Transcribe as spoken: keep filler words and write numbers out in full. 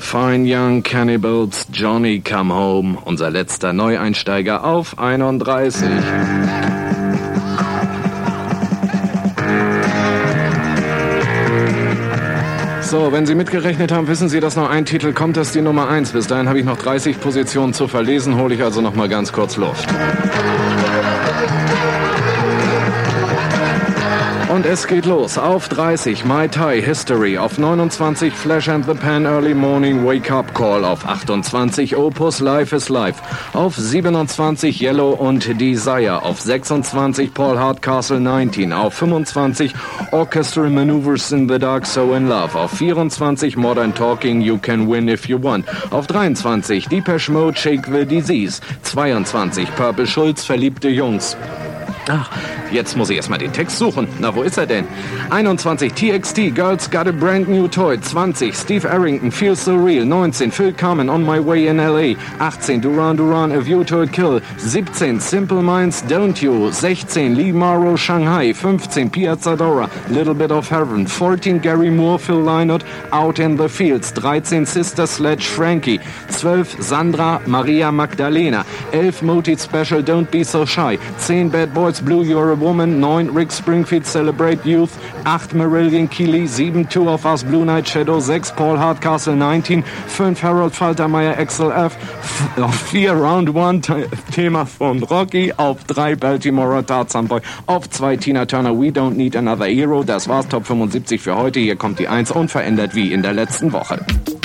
Fine Young Cannibals, Johnny Come Home, unser letzter Neueinsteiger auf einunddreißig. So, wenn Sie mitgerechnet haben, wissen Sie, dass noch ein Titel kommt, das ist die Nummer eins. Bis dahin habe ich noch dreißig Positionen zu verlesen, hole ich also noch mal ganz kurz Luft. Und es geht los. Auf dreißig, Mai Tai, History. Auf neunundzwanzig, Flash and the Pan, Early Morning, Wake Up Call. Auf achtundzwanzig, Opus, Life is Life. Auf siebenundzwanzig, Yellow und Desire. Auf sechsundzwanzig, Paul Hardcastle, neunzehn. Auf fünfundzwanzig, Orchestral Maneuvers in the Dark, So in Love. Auf vierundzwanzig, Modern Talking, You Can Win If You Want. Auf dreiundzwanzig, Depeche Mode, Shake the Disease. zweiundzwanzig, Purple Schulz, Verliebte Jungs. Ach, jetzt muss ich erstmal den Text suchen. Na, wo ist er denn? einundzwanzig, T X T, Girls Got a Brand New Toy. zwanzig, Steve Arrington, Feels So Real. neunzehn, Phil Carmen, On My Way in L A. achtzehn, Duran Duran, A View to a Kill. siebzehn, Simple Minds, Don't You. sechzehn, Lee Morrow, Shanghai. fünfzehn, Piazza Dora, Little Bit of Heaven. vierzehn, Gary Moore, Phil Lynott, Out in the Fields. dreizehn, Sister Sledge, Frankie. zwölf, Sandra, Maria Magdalena. elf, Moti Special, Don't Be So Shy. zehn, Bad Boys, Blue, You're a Woman. neun, Rick Springfield, Celebrate Youth. acht, Marillion Keeley. sieben, Two of Us, Blue Night Shadow. sechs, Paul Hardcastle, neunzehn. fünf, Harold Faltermeyer, X L F. Auf vier, Round One, Thema von Rocky. Auf drei, Baltimore, Tarzan Boy. Auf zwei, Tina Turner, We Don't Need Another Hero. Das war's, Top fünfundsiebzig für heute. Hier kommt die eins, unverändert wie in der letzten Woche.